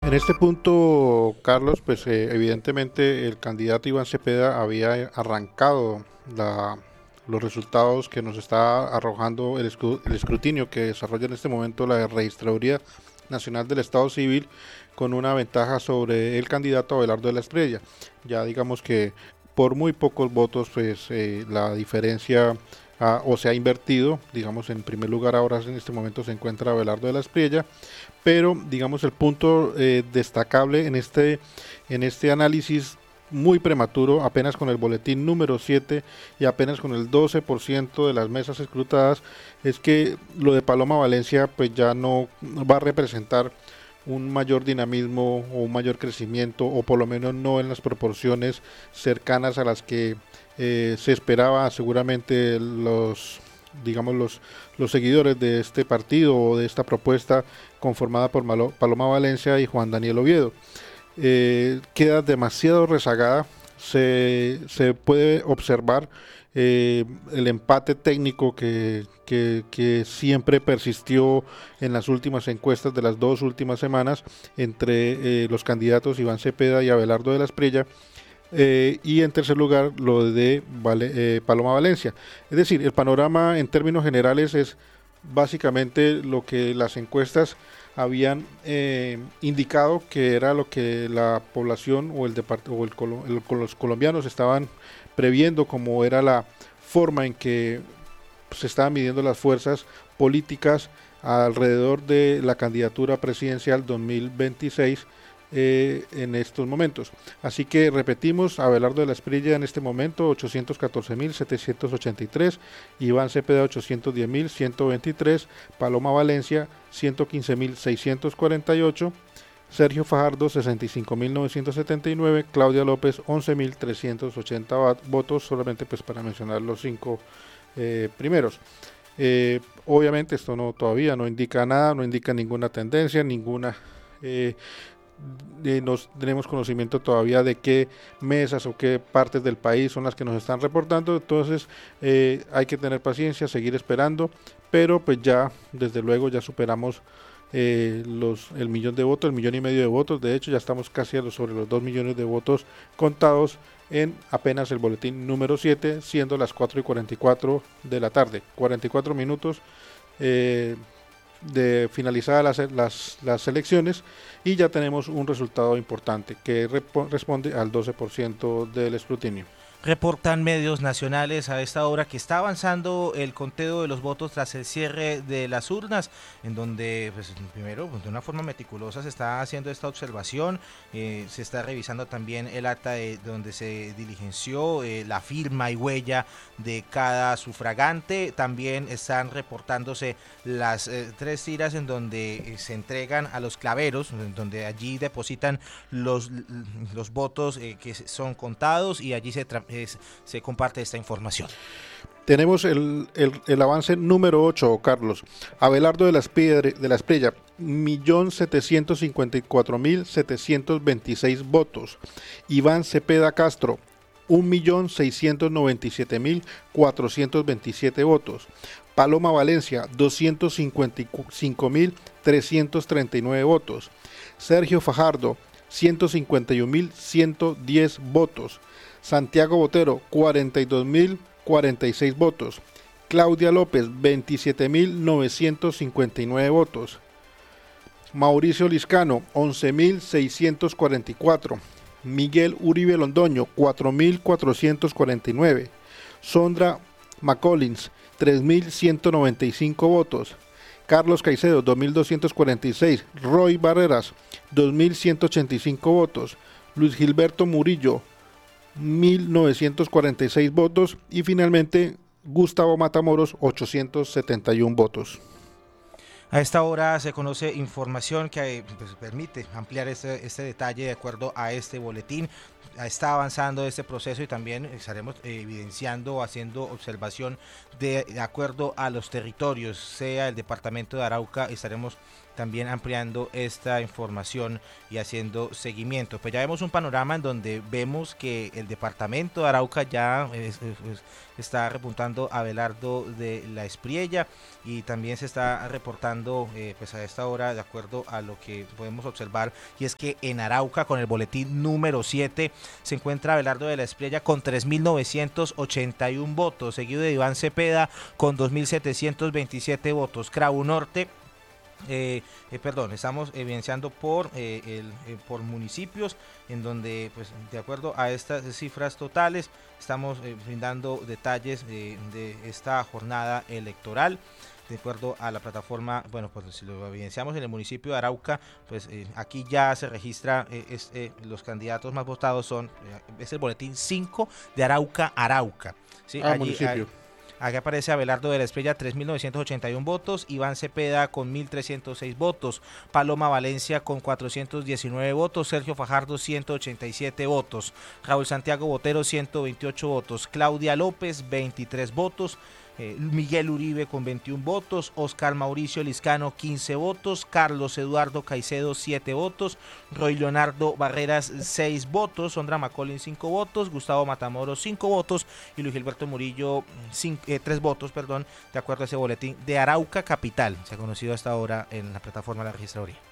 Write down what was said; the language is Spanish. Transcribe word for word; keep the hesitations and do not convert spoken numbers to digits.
En este punto, Carlos, pues eh, evidentemente el candidato Iván Cepeda había arrancado la, los resultados que nos está arrojando el, escru- el escrutinio que desarrolla en este momento la Registraduría Nacional del Estado Civil, con una ventaja sobre el candidato Abelardo de la Espriella. Ya digamos que por muy pocos votos, pues eh, la diferencia ah, o se ha invertido. Digamos, en primer lugar ahora en este momento se encuentra Abelardo de la Espriella, pero digamos el punto eh, destacable en este, en este análisis muy prematuro, apenas con el boletín número siete y apenas con el doce por ciento de las mesas escrutadas, es que lo de Paloma Valencia pues ya no va a representar un mayor dinamismo o un mayor crecimiento, o por lo menos no en las proporciones cercanas a las que eh, se esperaba seguramente los digamos los, los seguidores de este partido o de esta propuesta conformada por Malo, Paloma Valencia y Juan Daniel Oviedo. Eh, queda demasiado rezagada. Se, se puede observar eh, el empate técnico que, que, que siempre persistió en las últimas encuestas de las dos últimas semanas entre eh, los candidatos Iván Cepeda y Abelardo de la Espriella. Eh, y en tercer lugar lo de vale, eh, Paloma Valencia. Es decir, el panorama en términos generales es básicamente lo que las encuestas habían eh, indicado que era lo que la población o, el depart o el colo el, los colombianos estaban previendo como era la forma en que se estaban midiendo las fuerzas políticas alrededor de la candidatura presidencial dos mil veintiséis Eh, en estos momentos. Así que repetimos, Abelardo de la Espriella en este momento ochocientos catorce mil setecientos ochenta y tres, Iván Cepeda ochocientos diez mil ciento veintitrés, Paloma Valencia ciento quince mil seiscientos cuarenta y ocho, Sergio Fajardo sesenta y cinco mil novecientos setenta y nueve, Claudia López once mil trescientos ochenta votos, solamente pues para mencionar los cinco eh, primeros. Eh, obviamente esto no todavía no indica nada, no indica ninguna tendencia, ninguna eh, Eh, no tenemos conocimiento todavía de qué mesas o qué partes del país son las que nos están reportando. Entonces eh, hay que tener paciencia, seguir esperando, pero pues ya desde luego ya superamos eh, los, el millón de votos, el millón y medio de votos. De hecho ya estamos casi a los, sobre los dos millones de votos contados en apenas el boletín número siete, siendo las cuatro y cuarenta y cuatro de la tarde, cuarenta y cuatro minutos eh, de finalizadas las, las, las elecciones, y ya tenemos un resultado importante que responde al doce por ciento del escrutinio. Reportan medios nacionales a esta hora que está avanzando el conteo de los votos tras el cierre de las urnas, en donde pues, primero pues, de una forma meticulosa se está haciendo esta observación, eh, se está revisando también el acta de donde se diligenció eh, la firma y huella de cada sufragante. También están reportándose las eh, tres tiras en donde eh, se entregan a los claveros, en donde allí depositan los, los votos eh, que son contados, y allí se tra Es, se comparte esta información. Tenemos el, el, el avance número ocho, Carlos. Abelardo de la Espriella, de la Espriella, un millón setecientos cincuenta y cuatro mil setecientos veintiséis votos. Iván Cepeda Castro, un millón seiscientos noventa y siete mil cuatrocientos veintisiete votos. Paloma Valencia, doscientos cincuenta y cinco mil trescientos treinta y nueve votos. Sergio Fajardo, ciento cincuenta y un mil ciento diez votos. Santiago Botero, cuarenta y dos mil cuarenta y seis votos. Claudia López, veintisiete mil novecientos cincuenta y nueve votos. Mauricio Liscano, once mil seiscientos cuarenta y cuatro. Miguel Uribe Londoño, cuatro mil cuatrocientos cuarenta y nueve. Sondra McCollins, tres mil ciento noventa y cinco votos. Carlos Caicedo, dos mil doscientos cuarenta y seis. Roy Barreras, dos mil ciento ochenta y cinco votos. Luis Gilberto Murillo, mil novecientos cuarenta y seis votos, y finalmente Gustavo Matamoros, ochocientos setenta y uno votos. A esta hora se conoce información que pues, permite ampliar este, este detalle de acuerdo a este boletín. Está avanzando este proceso y también estaremos eh, evidenciando, haciendo observación de, de acuerdo a los territorios, sea el departamento de Arauca, estaremos también ampliando esta información y haciendo seguimiento. Pues ya vemos un panorama en donde vemos que el departamento de Arauca ya es, es, es, está repuntando a Abelardo de la Espriella, y también se está reportando eh, pues a esta hora, de acuerdo a lo que podemos observar, y es que en Arauca, con el boletín número siete, se encuentra Abelardo de la Espriella con tres mil novecientos ochenta y uno votos, seguido de Iván Cepeda con dos mil setecientos veintisiete votos. Cravo Norte, Eh, eh, perdón, estamos evidenciando por, eh, el, eh, por municipios, en donde, pues, de acuerdo a estas cifras totales, estamos eh, brindando detalles de, de esta jornada electoral. De acuerdo a la plataforma, bueno, pues si lo evidenciamos en el municipio de Arauca, pues eh, aquí ya se registra, eh, es, eh, los candidatos más votados son, eh, es el boletín cinco de Arauca, Arauca. ¿Sí? Ah, Allí, municipio. Hay, Aquí aparece Abelardo de la Espriella, tres mil novecientos ochenta y uno votos, Iván Cepeda con mil trescientos seis votos, Paloma Valencia con cuatrocientos diecinueve votos, Sergio Fajardo ciento ochenta y siete votos, Raúl Santiago Botero ciento veintiocho votos, Claudia López veintitrés votos, eh, Miguel Uribe con veintiún votos, Oscar Mauricio Liscano quince votos, Carlos Eduardo Caicedo siete votos, Roy Leonardo Barreras seis votos, Sondra Macaulay cinco votos, Gustavo Matamoros cinco votos y Luis Gilberto Murillo tres votos, perdón, de acuerdo a ese boletín de Arauca Capital, se ha conocido hasta ahora en la plataforma de la registraduría.